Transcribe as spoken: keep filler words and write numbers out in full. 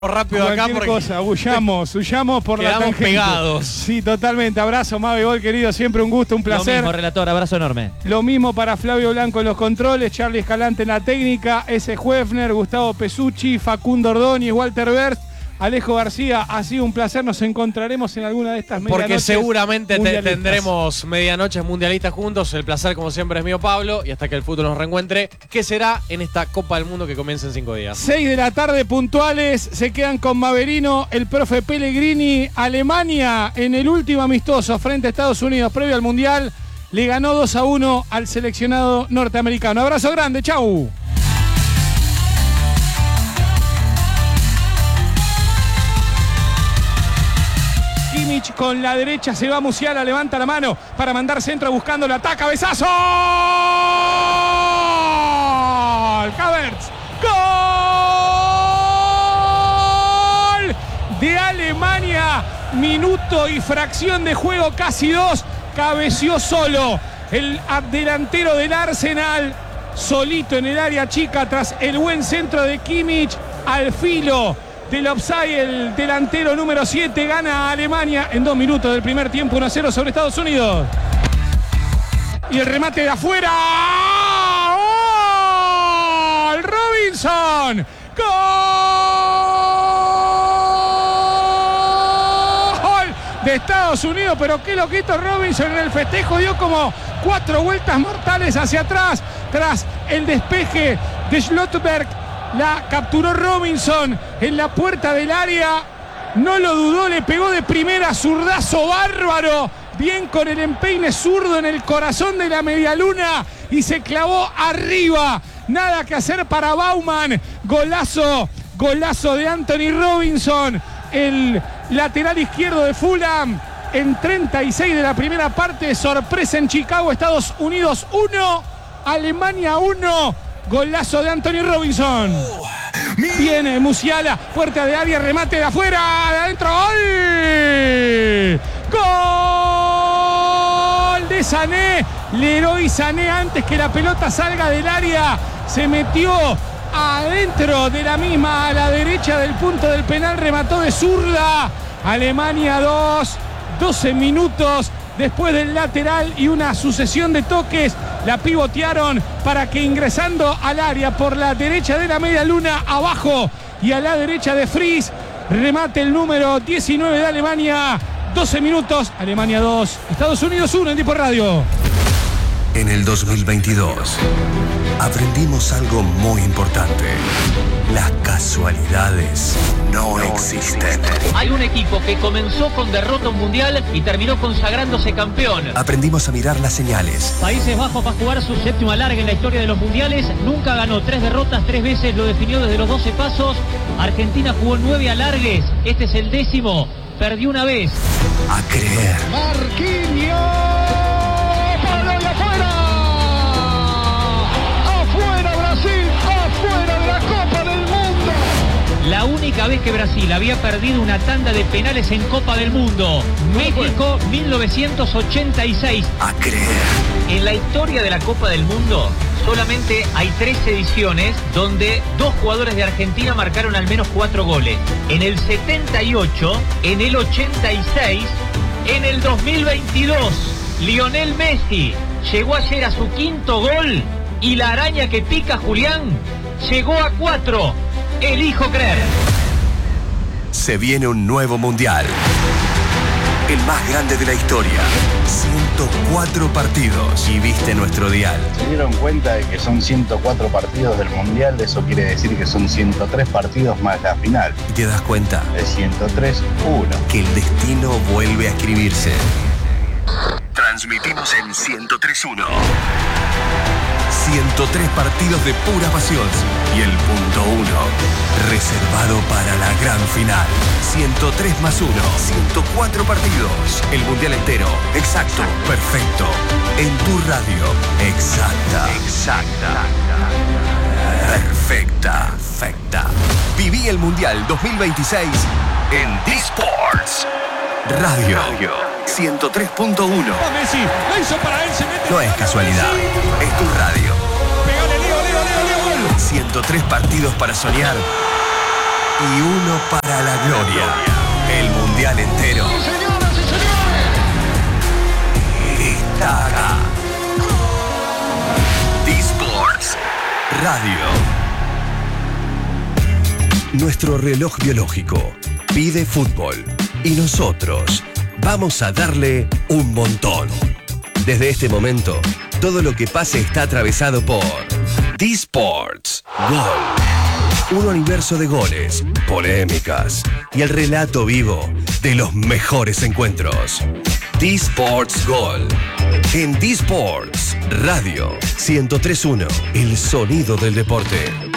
rápido acá porque cosa, huyamos, huyamos por la tangente. Pegados. Sí, totalmente. Abrazo, Mabe Gol, querido, siempre un gusto, un placer. Lo mismo, relator, abrazo enorme. Lo mismo para Flavio Blanco en los controles, Charlie Escalante en la técnica, S. Huefner, Gustavo Pesucci, Facundo Ordóñez, Walter Berst, Alejo García. Ha sido un placer, nos encontraremos en alguna de estas medianoches. Porque seguramente te tendremos medianoches mundialistas juntos. El placer, como siempre, es mío, Pablo. Y hasta que el fútbol nos reencuentre, ¿qué será en esta Copa del Mundo que comienza en cinco días? seis de la tarde puntuales, se quedan con Maverino, el profe Pellegrini. Alemania en el último amistoso frente a Estados Unidos previo al Mundial le ganó dos a uno al seleccionado norteamericano. Abrazo grande, chau. Kimmich con la derecha, se va Musiala, levanta la mano para mandar centro buscando la ataca, cabezazo. Havertz, gol de Alemania, minuto y fracción de juego, casi dos, cabeció solo el delantero del Arsenal, solito en el área chica tras el buen centro de Kimmich, al filo del offside, el delantero número siete, gana a Alemania en dos minutos del primer tiempo, uno a cero sobre Estados Unidos. Y el remate de afuera. ¡Gol! Robinson. ¡Gol! De Estados Unidos, pero qué loquito Robinson en el festejo, dio como cuatro vueltas mortales hacia atrás tras el despeje de Schlotterberg. La capturó Robinson en la puerta del área. No lo dudó, le pegó de primera, zurdazo bárbaro. Bien con el empeine zurdo en el corazón de la medialuna. Y se clavó arriba. Nada que hacer para Baumann. Golazo, golazo de Anthony Robinson. El lateral izquierdo de Fulham. En treinta y seis de la primera parte. Sorpresa en Chicago, Estados Unidos uno. Alemania uno. Golazo de Anthony Robinson. Viene Musiala, puerta de área, remate de afuera, de adentro, ¡gol! ¡Gol de Sané! Leroy Sané, antes que la pelota salga del área, se metió adentro de la misma, a la derecha del punto del penal, remató de zurda. Alemania dos, doce minutos después del lateral y una sucesión de toques. La pivotearon para que ingresando al área por la derecha de la media luna, abajo y a la derecha de Fries, remate el número diecinueve de Alemania. doce minutos, Alemania dos, Estados Unidos uno en Tipo Radio. En el dos mil veintidós aprendimos algo muy importante. Las casualidades no, no existen. Hay un equipo que comenzó con derrota mundial y terminó consagrándose campeón. Aprendimos a mirar las señales. Países Bajos va a jugar su séptimo alargue en la historia de los mundiales. Nunca ganó, tres derrotas, tres veces lo definió desde los doce pasos. Argentina jugó nueve alargues, este es el décimo. Perdió una vez. A creer. Marquinhos. ¡Palo y afuera! ¡Afuera Brasil! ¡Afuera de la Copa del Mundo! La única vez que Brasil había perdido una tanda de penales en Copa del Mundo. México, mil novecientos ochenta y seis. A creer. En la historia de la Copa del Mundo solamente hay tres ediciones donde dos jugadores de Argentina marcaron al menos cuatro goles. En el setenta y ocho, en el ochenta y seis, en el dos mil veintidós. Lionel Messi llegó ayer a su quinto gol y la araña que pica Julián llegó a cuatro. Elijo creer. Se viene un nuevo mundial. El más grande de la historia. ciento cuatro partidos. Y viste nuestro dial. Se dieron cuenta de que son ciento cuatro partidos del mundial. Eso quiere decir que son ciento tres partidos más la final. Y te das cuenta de ciento tres uno. Que el destino vuelve a escribirse. Transmitimos en ciento tres uno. ciento tres partidos de pura pasión. Y el punto uno, reservado para la gran final. ciento tres más uno. ciento cuatro partidos. El mundial entero. Exacto. Perfecto. En tu radio. Exacta. Exacta. Perfecta. Perfecta. Viví el mundial dos mil veintiséis en D-Sports. Radio. Radio. ciento tres punto uno. Messi, la hizo para él, se mete. No es casualidad. Es tu radio. Pegale, Leo, Leo, Leo, Leo. ciento tres partidos para soñar y uno para la gloria. El mundial entero está acá. D-Sports Radio. Nuestro reloj biológico pide fútbol y nosotros vamos a darle un montón. Desde este momento, todo lo que pase está atravesado por D-Sports Gol. Un universo de goles, polémicas y el relato vivo de los mejores encuentros. D-Sports Gol. En D-Sports Radio ciento tres punto uno, el sonido del deporte.